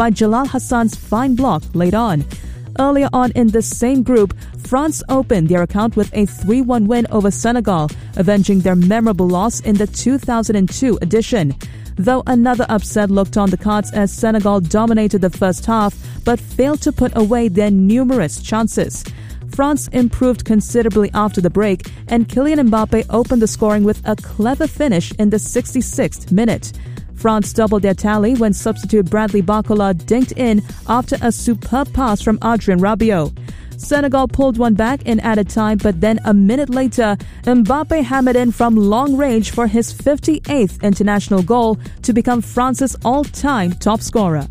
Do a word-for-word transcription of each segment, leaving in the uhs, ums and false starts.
by Jalal Hassan's fine block late on. Earlier on in this same group, France opened their account with a three one win over Senegal, avenging their memorable loss in the two thousand two edition. Though another upset looked on the cards as Senegal dominated the first half but failed to put away their numerous chances. France improved considerably after the break, and Kylian Mbappe opened the scoring with a clever finish in the sixty-sixth minute. France doubled their tally when substitute Bradley Barcola dinked in after a superb pass from Adrien Rabiot. Senegal pulled one back in added time, but then a minute later, Mbappe hammered in from long range for his fifty-eighth international goal to become France's all-time top scorer.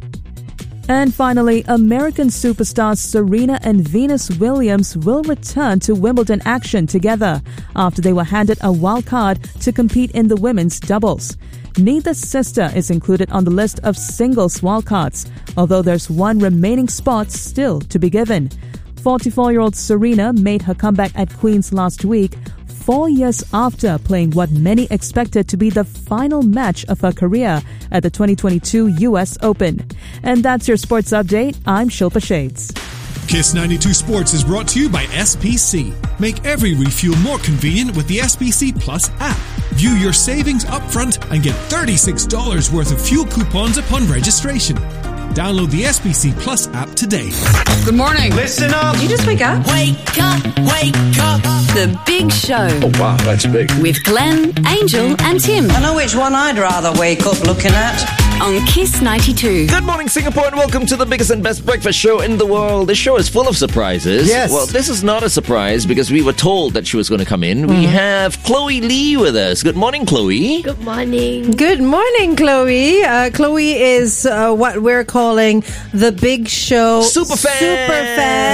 And finally, American superstars Serena and Venus Williams will return to Wimbledon action together after they were handed a wild card to compete in the women's doubles. Neither sister is included on the list of singles wildcards, although there's one remaining spot still to be given. forty-four-year-old Serena made her comeback at Queen's last week, four years after playing what many expected to be the final match of her career at the twenty twenty-two U S Open. And that's your sports update. I'm Shilpa Shades. Kiss ninety-two Sports is brought to you by S P C. Make every refuel more convenient with the S P C Plus app. View your savings upfront and get thirty-six dollars worth of fuel coupons upon registration. Download the S B C Plus app today. Good morning. Listen up. Did you just wake up? Wake up, wake up. The Big Show. Oh, wow, that's big. With Glenn, Angel and Tim. I know which one I'd rather wake up looking at. On Kiss ninety-two. Good morning, Singapore, and welcome to the biggest and best breakfast show in the world. This show is full of surprises. Yes. Well, this is not a surprise because we were told that she was going to come in. Mm-hmm. We have Chloe Lee with us. Good morning, Chloe. Good morning. Good morning, Chloe. Uh, Chloe is uh, what we're calling the Big Show Super fan. Super fan.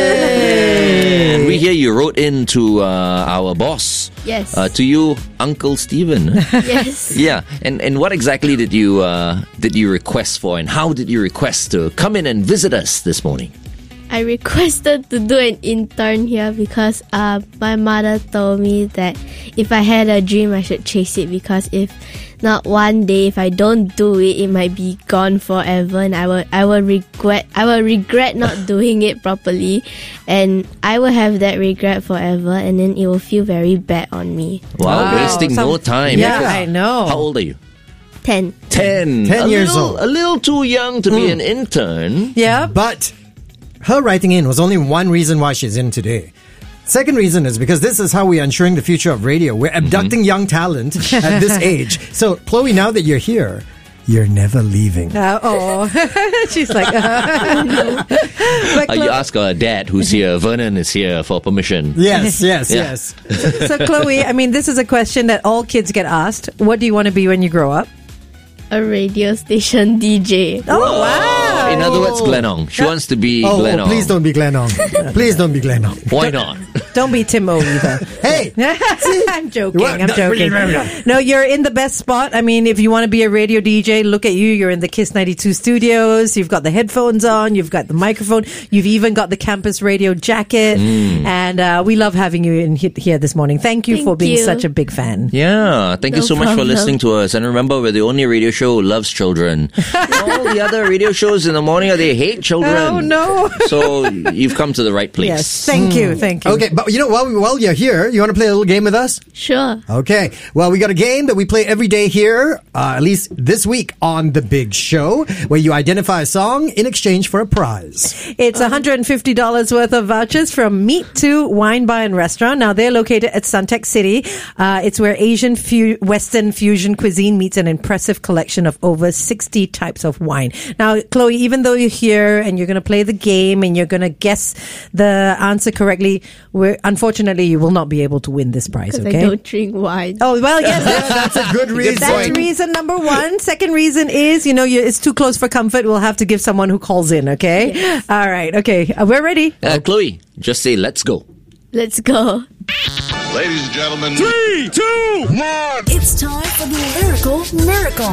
Yay. And we hear you wrote in to uh, our boss. Yes. Uh, to you, Uncle Stephen. Yes. Yeah. And and what exactly did you uh, did you request for, and how did you request to come in and visit us this morning? I requested to do an intern here because uh, my mother told me that if I had a dream, I should chase it, because if not one day, if I don't do it, it might be gone forever, and I will I will regret I will regret not doing it properly, and I will have that regret forever, and then it will feel very bad on me. Wow, Wow. wasting Some- no time. Yeah, I know. How old are you? Ten. Ten. Ten a years little, old. A little too young to be an intern. Yeah. But her writing in was only one reason why she's in today. Second reason is because this is how we're ensuring the future of radio. We're abducting young talent at this age. So, Chloe, now that you're here, you're never leaving. Uh, oh, she's like, uh, no. But Uh, you Chlo- ask our dad who's here. Vernon is here for permission. Yes, yes, Yeah. yes. so Chloe, I mean, this is a question that all kids get asked. What do you want to be when you grow up? A radio station D J. Oh, wow. In other words, Glenong. She wants to be Oh, Glenong. oh, please don't be Glenong. Please don't be Glenong. Why not? Don't be Timo either. Hey! I'm joking. What? I'm joking. No, you're in the best spot. I mean, if you want to be a radio D J, look at you. You're in the Kiss ninety-two studios. You've got the headphones on. You've got the microphone. You've even got the campus radio jacket. Mm. And uh, we love having you in he- here this morning. Thank you Thank for being you. such a big fan. Yeah, thank you No so much for problem. listening to us. And remember, we're the only radio show who loves children. All the other radio shows in the morning, they hate children. Oh, no. So you've come to the right place. Yes. Thank you. Thank you. Okay, but you know, while, while you're here, you want to play a little game with us? Sure. Okay. Well, we got a game that we play every day here, uh, at least this week on The Big Show, where you identify a song in exchange for a prize. It's one hundred fifty dollars worth of vouchers from Meat to Wine Bar and Restaurant. Now, they're located at Suntec City. Uh, it's where Asian fu- Western fusion cuisine meets an impressive collection of over sixty types of wine. Now, Chloe, even though you're here and you're going to play the game and you're going to guess the answer correctly, we're, unfortunately, you will not be able to win this prize, Because okay? I don't drink wine. Oh, well, yes. That's a good reason. That's reason number one. Second reason is, you know, you, it's too close for comfort. We'll have to give someone who calls in, okay? Yes. All right. Okay. Uh, we're ready. Uh, Chloe, just say, let's go. Let's go. Ladies and gentlemen, three, two, one. It's time for the Lyrical Miracle.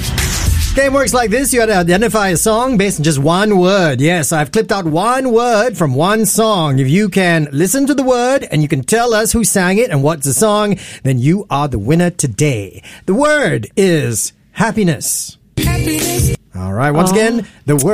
Game works like this. You have to identify a song based on just one word. Yes, I've clipped out one word from one song. If you can listen to the word and you can tell us who sang it and what's the song, then you are the winner today. The word is happiness. Happiness. All right. Once again, the word